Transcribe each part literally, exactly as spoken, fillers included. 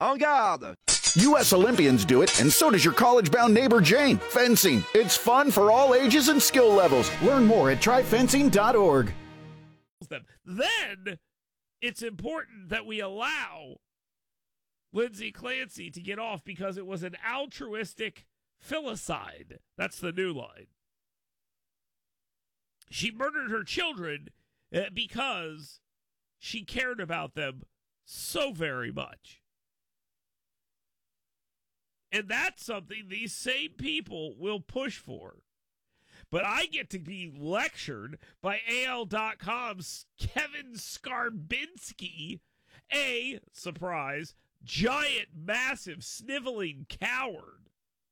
En garde! U S Olympians do it, and so does your college-bound neighbor Jane. Fencing. It's fun for all ages and skill levels. Learn more at try fencing dot org. Then it's important that we allow Lindsay Clancy to get off because it was an altruistic filicide. That's the new line. She murdered her children uh, because she cared about them so very much. And that's something these same people will push for. But I get to be lectured by A L dot com's Kevin Skarbinski, a, surprise, giant, massive, sniveling coward,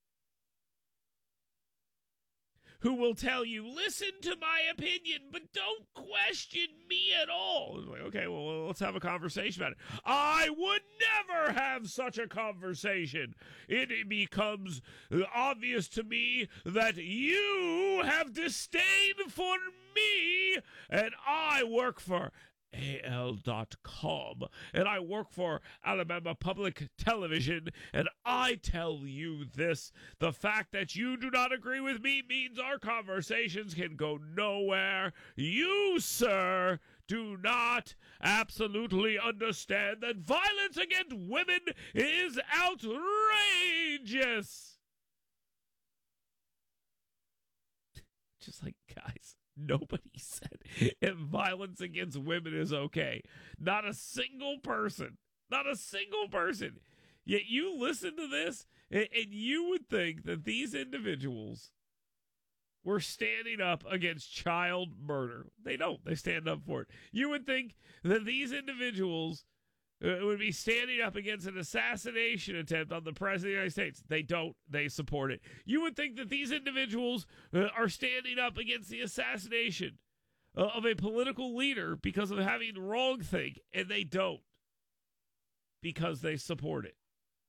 who will tell you, listen to my opinion, but don't question me at all. It's like, okay, well, let's have a conversation about it. I would never have such a conversation. It becomes obvious to me that you have disdain for me, and I work for A L dot com, and I work for Alabama Public Television, and I tell you this, the fact that you do not agree with me means our conversations can go nowhere. You, sir, do not absolutely understand that violence against women is outrageous. Just like, guys, nobody said if violence against women is okay. Not a single person. Not a single person. Yet you listen to this, and, and you would think that these individuals were standing up against child murder. They don't. They stand up for it. You would think that these individuals uh, would be standing up against an assassination attempt on the President of the United States. They don't. They support it. You would think that these individuals uh, are standing up against the assassination uh, of a political leader because of having wrongthink, and they don't, because they support it.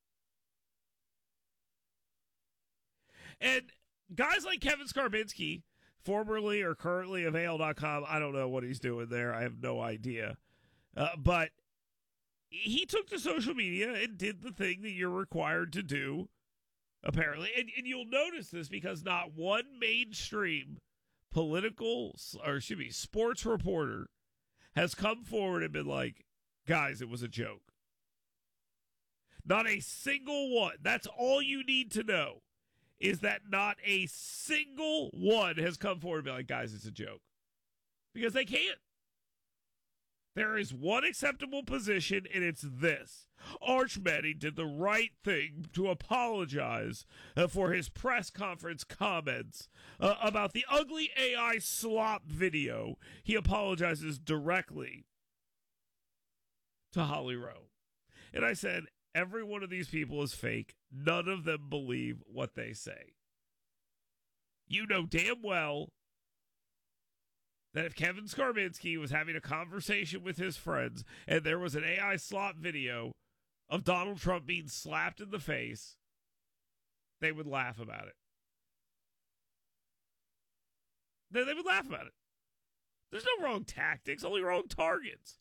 And guys like Kevin Skarbinski, formerly or currently of A L dot com, I don't know what he's doing there. I have no idea. Uh, but he took to social media and did the thing that you're required to do, apparently. And, and you'll notice this because not one mainstream political, or excuse me, sports reporter has come forward and been like, guys, it was a joke. Not a single one. That's all you need to know, is that not a single one has come forward and been like, guys, it's a joke. Because they can't. There is one acceptable position, and it's this. Arch Manning did the right thing to apologize uh, for his press conference comments uh, about the ugly A I slop video. He apologizes directly to Holly Rowe. And I said, every one of these people is fake. None of them believe what they say. You know damn well that if Kevin Skarbinski was having a conversation with his friends and there was an A I slop video of Donald Trump being slapped in the face, they would laugh about it. They, they would laugh about it. There's no wrong tactics, only wrong targets.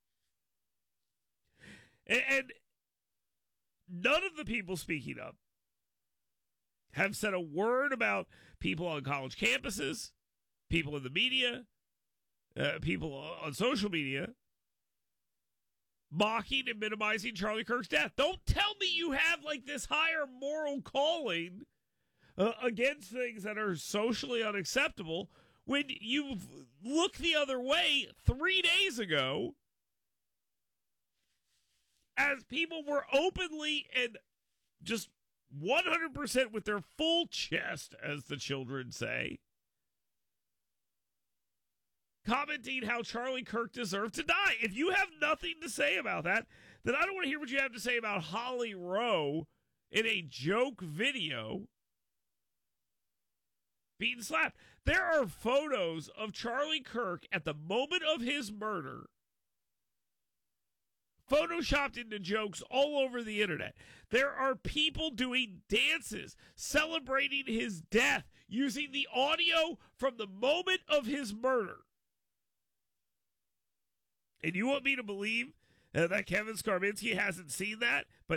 And, and none of the people speaking up have said a word about people on college campuses, people in the media, uh, people on social media, mocking and minimizing Charlie Kirk's death. Don't tell me you have like this higher moral calling uh, against things that are socially unacceptable when you look the other way three days ago as people were openly and just one hundred percent with their full chest, as the children say, commenting how Charlie Kirk deserved to die. If you have nothing to say about that, then I don't want to hear what you have to say about Holly Rowe in a joke video being slapped. There are photos of Charlie Kirk at the moment of his murder photoshopped into jokes all over the internet. There are people doing dances celebrating his death using the audio from the moment of his murder. And you want me to believe uh, that Kevin Skarbinski hasn't seen that, but